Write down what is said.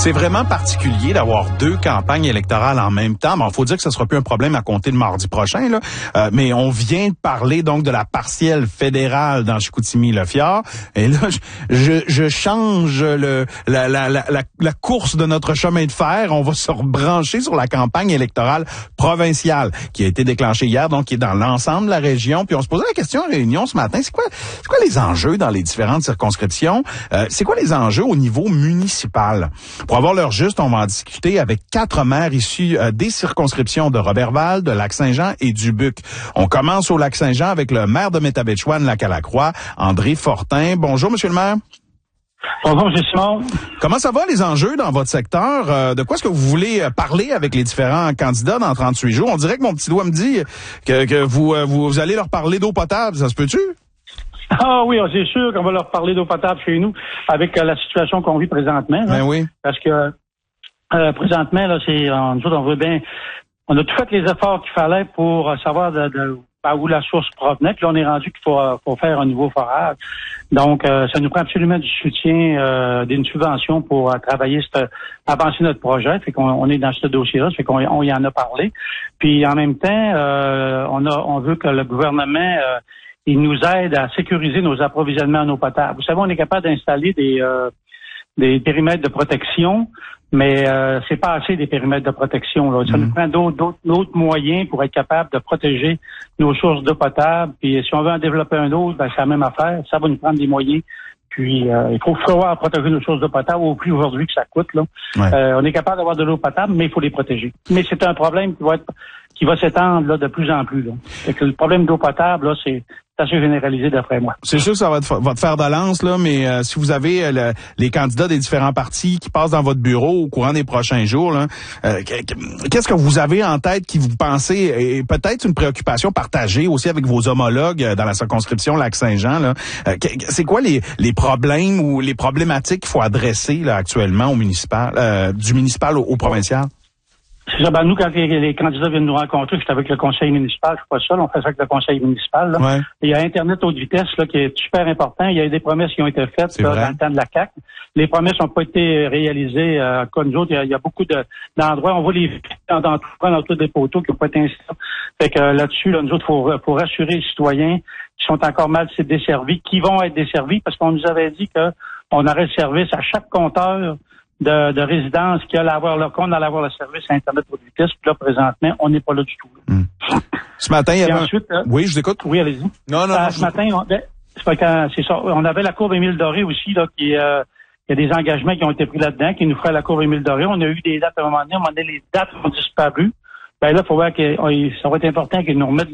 C'est vraiment particulier d'avoir deux campagnes électorales en même temps. Bon, faut dire que ce sera plus un problème à compter de mardi prochain, là. Mais on vient de parler donc de la partielle fédérale dans Chicoutimi-Le-Fjord. Et là, je change la course de notre chemin de fer. On va se rebrancher sur la campagne électorale provinciale qui a été déclenchée hier, donc qui est dans l'ensemble de la région. Puis on se posait la question en réunion ce matin, c'est quoi les enjeux dans les différentes circonscriptions? C'est quoi les enjeux au niveau municipal? Pour avoir l'heure juste, on va en discuter avec 4 maires issus des circonscriptions de Roberval, de Lac-Saint-Jean et du Buc. On commence au Lac-Saint-Jean avec le maire de Métabetchouan-Lac-à-la-Croix, André Fortin. Bonjour, monsieur le maire. Bonjour, M. Simon. Comment ça va, les enjeux dans votre secteur? De quoi est-ce que vous voulez parler avec les différents candidats dans 38 jours? On dirait que mon petit doigt me dit que vous allez leur parler d'eau potable. Ça se peut-tu? Ah oui, c'est sûr qu'on va leur parler d'eau potable chez nous avec la situation qu'on vit présentement. Ben oui. Parce que présentement, là, nous autres, on veut bien. On a tout fait les efforts qu'il fallait pour savoir où la source provenait. Puis là, on est rendu qu'il faut faire un nouveau forage. Donc, ça nous prend absolument du soutien, d'une subvention pour avancer notre projet. Fait qu'on est dans ce dossier-là. Fait qu'on y en a parlé. Puis en même temps, on veut que le gouvernement il nous aide à sécuriser nos approvisionnements en eau potable. Vous savez, on est capable d'installer des périmètres de protection, mais c'est pas assez des périmètres de protection. Là. Ça nous prend d'autres moyens pour être capable de protéger nos sources d'eau potable. Puis si on veut en développer un autre, ben, c'est la même affaire. Ça va nous prendre des moyens. Puis il faut pouvoir protéger nos sources d'eau potable au prix aujourd'hui que ça coûte. Là. Ouais. On est capable d'avoir de l'eau potable, mais il faut les protéger. Mais c'est un problème qui va s'étendre là, de plus en plus. Là. Fait que le problème d'eau potable, là, c'est assez généralisé d'après moi. C'est sûr que ça va être votre fer de lance, là, mais si vous avez les candidats des différents partis qui passent dans votre bureau au courant des prochains jours, là, qu'est-ce que vous avez en tête qui vous pensez est peut-être une préoccupation partagée aussi avec vos homologues dans la circonscription Lac-Saint-Jean, là? C'est quoi les problèmes ou les problématiques qu'il faut adresser là, actuellement au municipal, du municipal au provincial? C'est ça, nous, quand les candidats viennent nous rencontrer, j'étais avec le conseil municipal, je suis pas seul, on fait ça avec le conseil municipal. Là. Ouais. Il y a Internet haute vitesse là, qui est super important. Il y a des promesses qui ont été faites là, dans le temps de la CAQ. Les promesses n'ont pas été réalisées. Comme nous autres, il y a beaucoup d'endroits, on voit les dans tous des poteaux qui n'ont pas été installés. Fait que là-dessus, là, nous autres, faut rassurer les citoyens qui sont encore mal desservis, qui vont être desservis, parce qu'on nous avait dit qu'on aurait le service à chaque compteur de résidence qu'on allait avoir le service à Internet haute vitesse. Puis là, présentement, on n'est pas là du tout. Ce matin, il y avait ensuite, oui, je vous écoute. Oui, allez-y. Non. Ce matin, c'est ça. On avait la courbe Émile-Doré aussi, là, il y a des engagements qui ont été pris là-dedans, qui nous feraient la courbe Émile-Doré. On a eu des dates à un moment donné, les dates ont disparu. Ben là, il faut voir que ça va être important qu'ils nous remettent